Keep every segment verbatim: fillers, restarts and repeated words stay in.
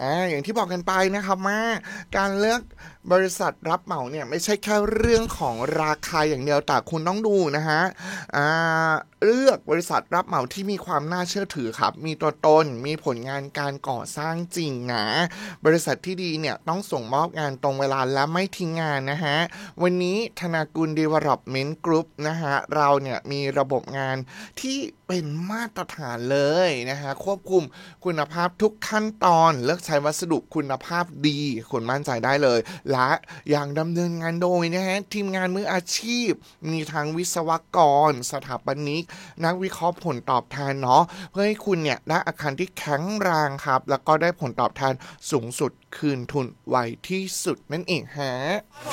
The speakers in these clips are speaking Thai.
อ่าอย่างที่บอกกันไปนะครับว่าการเลือกบริษัทรับเหมาเนี่ยไม่ใช่แค่เรื่องของราคาอย่างเดียวแต่คุณต้องดูนะฮะอ่าเลือกบริษัทรับเหมาที่มีความน่าเชื่อถือครับมีตัวตนมีผลงานการก่อสร้างจริงนะบริษัทที่ดีเนี่ยต้องส่งมอบงานตรงเวลาและไม่ทิ้งงานนะฮะวันนี้ธนากุล Development Group นะฮะเราเนี่ยมีระบบงานที่เป็นมาตรฐานเลยนะฮะควบคุมคุณภาพทุกขั้นตอนเลือกใช้วัสดุคุณภาพดีคุณมั่นใจได้เลยและอย่างดำเนินงานโดยนะฮะทีมงานมืออาชีพมีทั้งวิศวกรสถาปนิกนักวิเคราะห์ผลตอบแทนเนาะเพื่อให้คุณเนี่ยได้อาคารที่แข็งแรงครับแล้วก็ได้ผลตอบแทนสูงสุดคืนทุนไวที่สุดนั่นเองฮะ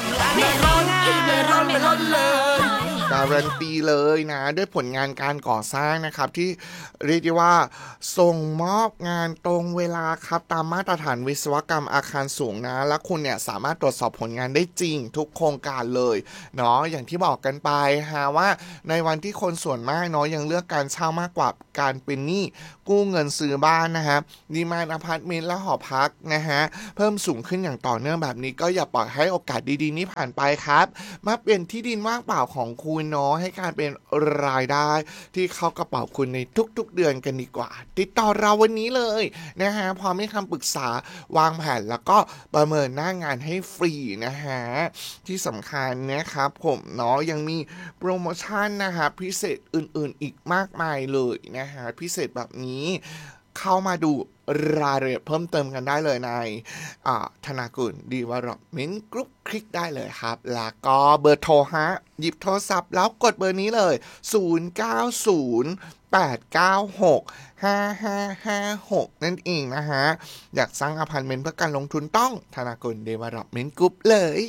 การันตีเลยนะด้วยผลงานการก่อสร้างนะครับที่เรียกได้ว่าส่งมอบงานตรงเวลาครับตามมาตรฐานวิศวกรรมอาคารสูงนะและคุณเนี่ยสามารถตรวจสอบผลงานได้จริงทุกโครงการเลยเนาะอย่างที่บอกกันไปฮะว่าในวันที่คนส่วนมากเนาะยังเลือกการเช่ามากกว่าการเป็นหนี้กู้เงินซื้อบ้านนะครับดีมานด์อพาร์ตเมนต์และหอพักนะฮะเพิ่มสูงขึ้นอย่างต่อเนื่องแบบนี้ก็อย่าปล่อยให้โอกาสดีๆนี้ผ่านไปครับมาเปลี่ยนที่ดินว่างเปล่าของคุณเนาะให้การเป็นรายได้ที่เข้ากระเป๋าคุณในทุกๆเดือนกันดีกว่าติดต่อเราวันนี้เลยนะฮะพร้อมให้คำปรึกษาวางแผนแล้วก็ประเมินหน้างานให้ฟรีนะฮะที่สำคัญนะครับผมเนาะยังมีโปรโมชั่นนะฮะพิเศษอื่นๆอีกมากมายเลยนะฮะพิเศษแบบนี้เข้ามาดูรายละเอียดเพิ่มเติมกันได้เลยในธนากุล Development Group คลิกได้เลยครับแล้วก็เบอร์โทรฮะหยิบโทรศัพท์แล้วกดเบอร์นี้เลยศูนย์ เก้า ศูนย์ แปด เก้า หก ห้า ห้า ห้า หกนั่นเองนะฮะอยากสร้างอพาร์ตเมนต์เพื่อการลงทุนต้องธนากุล Development Group เลย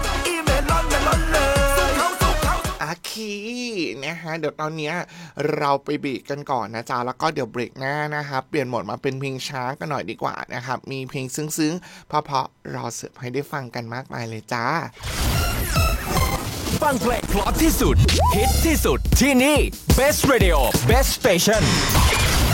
โอเคนะฮะเดี๋ยวตอนนี้เราไปเบรกกันก่อนนะจ๊ะแล้วก็เดี๋ยวเบรกหน้านะครับเปลี่ยนโหมดมาเป็นเพลงช้ากันหน่อยดีกว่านะครับมีเพลงซึ้งๆเพราะๆรอเสิร์ฟให้ได้ฟังกันมากมายเลยจ้าฟังเพลงเพราะที่สุดฮิตที่สุดที่นี่ Best Radio Best Station